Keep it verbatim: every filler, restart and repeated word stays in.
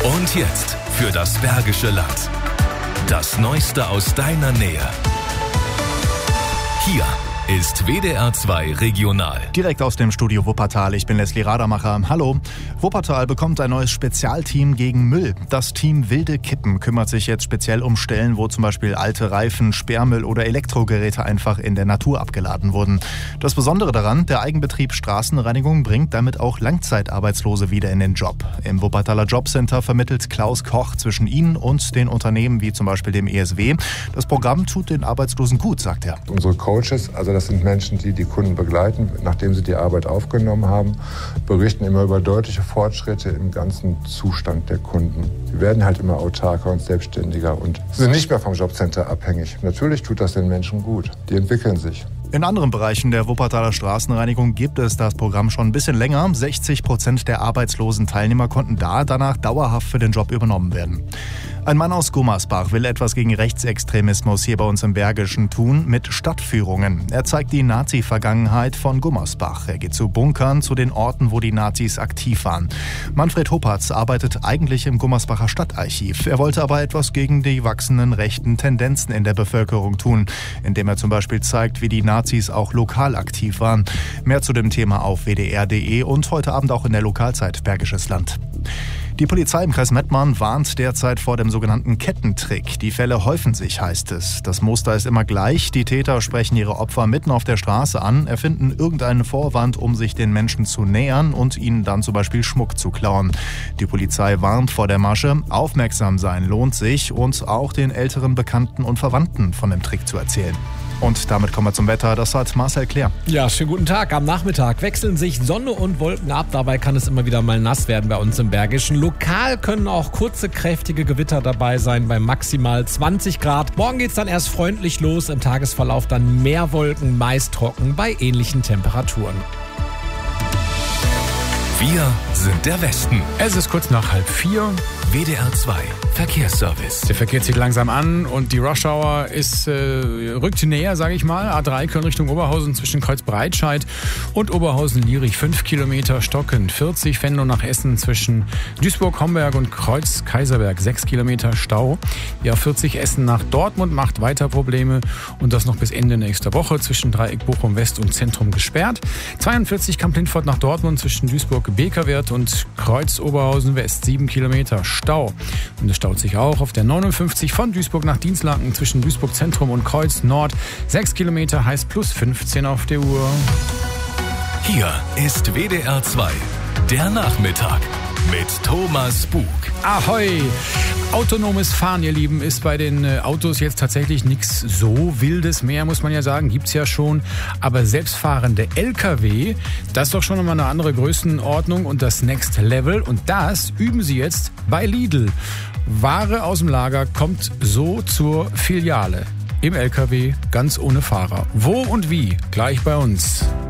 Und jetzt für das Bergische Land. Das Neueste aus deiner Nähe. Hier ist W D R zwei Regional. Direkt aus dem Studio Wuppertal. Ich bin Leslie Radermacher. Hallo. Wuppertal bekommt ein neues Spezialteam gegen Müll. Das Team Wilde Kippen kümmert sich jetzt speziell um Stellen, wo zum Beispiel alte Reifen, Sperrmüll oder Elektrogeräte einfach in der Natur abgeladen wurden. Das Besondere daran, der Eigenbetrieb Straßenreinigung bringt damit auch Langzeitarbeitslose wieder in den Job. Im Wuppertaler Jobcenter vermittelt Klaus Koch zwischen ihnen und den Unternehmen wie zum Beispiel dem E S W. Das Programm tut den Arbeitslosen gut, sagt er. Unsere Coaches, also das sind Menschen, die die Kunden begleiten, nachdem sie die Arbeit aufgenommen haben, berichten immer über deutliche Fortschritte im ganzen Zustand der Kunden. Die werden halt immer autarker und selbstständiger und sind nicht mehr vom Jobcenter abhängig. Natürlich tut das den Menschen gut. Die entwickeln sich. In anderen Bereichen der Wuppertaler Straßenreinigung gibt es das Programm schon ein bisschen länger. sechzig Prozent der arbeitslosen Teilnehmer konnten da danach dauerhaft für den Job übernommen werden. Ein Mann aus Gummersbach will etwas gegen Rechtsextremismus hier bei uns im Bergischen tun mit Stadtführungen. Er zeigt die Nazi-Vergangenheit von Gummersbach. Er geht zu Bunkern, zu den Orten, wo die Nazis aktiv waren. Manfred Hopatz arbeitet eigentlich im Gummersbacher Stadtarchiv. Er wollte aber etwas gegen die wachsenden rechten Tendenzen in der Bevölkerung tun, indem er zum Beispiel zeigt, wie die Nazis auch lokal aktiv waren. Mehr zu dem Thema auf w d r punkt d e und heute Abend auch in der Lokalzeit Bergisches Land. Die Polizei im Kreis Mettmann warnt derzeit vor dem sogenannten Kettentrick. Die Fälle häufen sich, heißt es. Das Muster ist immer gleich. Die Täter sprechen ihre Opfer mitten auf der Straße an, erfinden irgendeinen Vorwand, um sich den Menschen zu nähern und ihnen dann zum Beispiel Schmuck zu klauen. Die Polizei warnt vor der Masche. Aufmerksam sein lohnt sich und auch den älteren Bekannten und Verwandten von dem Trick zu erzählen. Und damit kommen wir zum Wetter. Das hat Marcel Claire. Ja, schönen guten Tag. Am Nachmittag wechseln sich Sonne und Wolken ab. Dabei kann es immer wieder mal nass werden bei uns im Bergischen. Lokal können auch kurze, kräftige Gewitter dabei sein bei maximal zwanzig Grad. Morgen geht es dann erst freundlich los. Im Tagesverlauf dann mehr Wolken, meist trocken bei ähnlichen Temperaturen. Wir sind der Westen. Es ist kurz nach halb vier. W D R zwei Verkehrsservice. Der Verkehr zieht langsam an und die Rush-Hour ist, äh, rückt näher, sage ich mal. A drei Köln Richtung Oberhausen zwischen Kreuzbreitscheid und Oberhausen-Lierich fünf Kilometer stockend. vierzig Venlo nach Essen zwischen Duisburg-Homberg und Kreuz-Kaiserberg sechs Kilometer Stau. Die A vierzig Essen nach Dortmund macht weiter Probleme und das noch bis Ende nächster Woche zwischen Dreieck Bochum West und Zentrum gesperrt. zweiundvierzig Kamp-Lindfort nach Dortmund zwischen Duisburg-Bekerwert und Kreuz-Oberhausen West sieben Kilometer Stau. Und es staut sich auch auf der neunundfünfzig von Duisburg nach Dienstlaken zwischen Duisburg Zentrum und Kreuz Nord. sechs Kilometer heißt plus fünfzehn auf der Uhr. Hier ist W D R zwei, der Nachmittag mit Thomas Bug. Ahoi! Autonomes Fahren, ihr Lieben, ist bei den Autos jetzt tatsächlich nichts so Wildes mehr, muss man ja sagen, gibt's ja schon. Aber selbstfahrende L K W, das ist doch schon nochmal eine andere Größenordnung und das Next Level. Und das üben sie jetzt bei Lidl. Ware aus dem Lager kommt so zur Filiale. Im L K W, ganz ohne Fahrer. Wo und wie? Gleich bei uns.